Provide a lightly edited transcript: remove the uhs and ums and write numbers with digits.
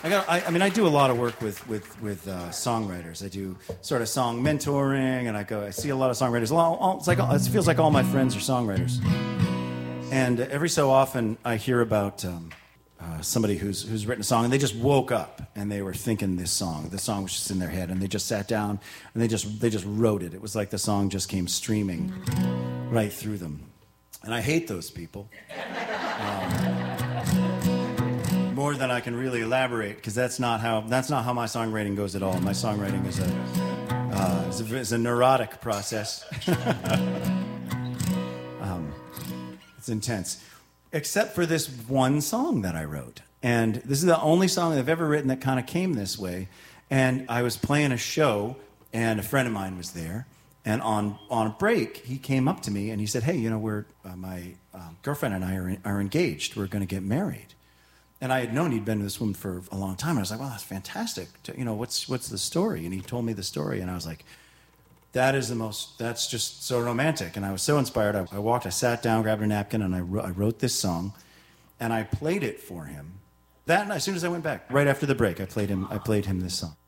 I do a lot of work with songwriters. I do sort of song mentoring, and I see a lot of songwriters. It feels like all my friends are songwriters. And every so often, I hear about somebody who's written a song, and they just woke up and they were thinking this song. The song was just in their head, and they just sat down and they just wrote it. It was like the song just came streaming right through them. And I hate those people. More than I can really elaborate, because that's not how my songwriting goes at all. My songwriting is a neurotic process. It's intense, except for this one song that I wrote, and this is the only song I've ever written that kind of came this way. And I was playing a show, and a friend of mine was there, and on a break, he came up to me and he said, "Hey, my girlfriend and I are engaged. We're going to get married." And I had known he'd been with this woman for a long time. And I was like, "Well, that's fantastic. What's the story?" And he told me the story, and I was like, that's just so romantic. And I was so inspired. I sat down, grabbed a napkin, and I wrote this song, and I played it for him. That night, as soon as I went back, right after the break, I played him this song.